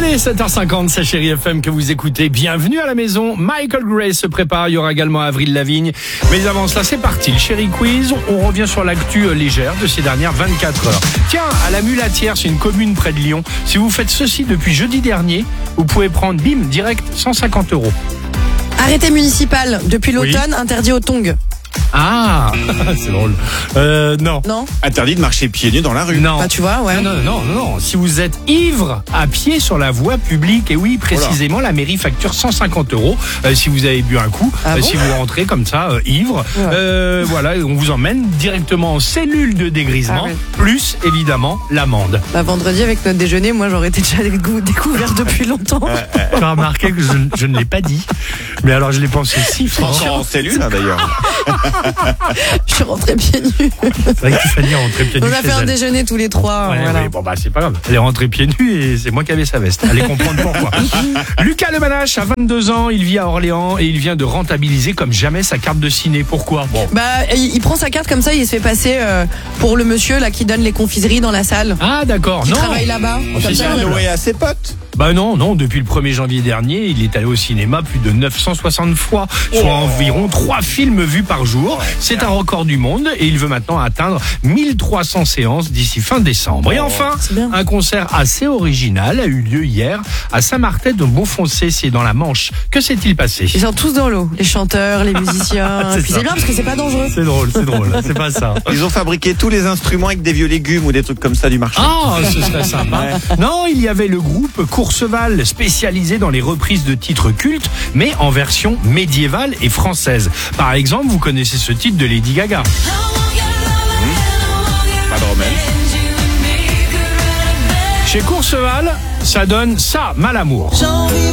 est 7h50, c'est Chérie FM que vous écoutez. Bienvenue à la maison. Michael Gray se prépare. Il y aura également Avril Lavigne. Mais avant cela, c'est parti. Le Chérie Quiz. On revient sur l'actu légère de ces dernières 24 heures. Tiens, à la Mulatière, c'est une commune près de Lyon. Si vous faites ceci depuis jeudi dernier, vous pouvez prendre, bim, direct 150 €. Arrêté municipal. Depuis l'automne, interdit aux tongs. Ah, c'est drôle. Non. Non. Interdit de marcher pieds nus dans la rue. Non. Bah, tu vois, ouais. Non. Si vous êtes ivre à pied sur la voie publique, et oui, précisément, la mairie facture 150 € si vous avez bu un coup, si vous rentrez comme ça, ivre. Ouais. Voilà, on vous emmène directement en cellule de dégrisement, plus évidemment l'amende. Bah, vendredi, avec notre déjeuner, moi, j'aurais été déjà découvert depuis longtemps. Tu as remarqué que je ne l'ai pas dit, mais alors je l'ai pensé si fort. En cellule, hein, d'ailleurs. Je suis rentrée pieds nus. C'est vrai que Tiffany est rentrée pieds nus. On a fait un déjeuner tous les trois. Ouais, voilà. ouais, bon, bah, c'est pas grave. Elle est rentrée pieds nus et c'est moi qui avais sa veste. Allez comprendre pourquoi. Lucas Le Manache a 22 ans, il vit à Orléans et il vient de rentabiliser comme jamais sa carte de ciné. Pourquoi? Bon. Bah, il prend sa carte comme ça, il se fait passer pour le monsieur là qui donne les confiseries dans la salle. Ah, d'accord. Qui Non. travaille là-bas. Oh, Comme c'est ça, ça, Noé à ses potes. Bah non, depuis le 1er janvier dernier, il est allé au cinéma plus de 960 fois, soit environ 3 films vus par jour. C'est un record du monde et il veut maintenant atteindre 1300 séances d'ici fin décembre. Et enfin, c'est bien. un concert assez original a eu lieu hier à Saint-Martin de Bonfoncé, c'est dans la Manche. Que s'est-il passé? Ils sont tous dans l'eau. Les chanteurs, les musiciens. C'est Puis ça. c'est bien parce que c'est pas dangereux. C'est drôle, c'est pas ça. Ils ont fabriqué tous les instruments avec des vieux légumes ou des trucs comme ça du marché. Ah, ce serait sympa. Non, il y avait le groupe Courcheval, spécialisé dans les reprises de titres cultes, mais en version médiévale et française. Par exemple, vous connaissez ce titre de Lady Gaga. Pas de remède. Chez Courcheval, ça donne ça, Malamour.